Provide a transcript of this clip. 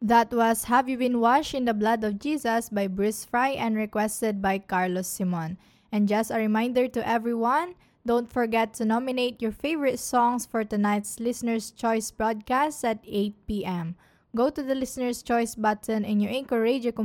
That was Have You Been Washed in the Blood of Jesus by Bruce Fry and requested by Carlos Simon. And just a reminder to everyone, don't forget to nominate your favorite songs for tonight's Listener's Choice broadcast at 8 p.m. Go to the Listener's Choice button in your Anchor Radio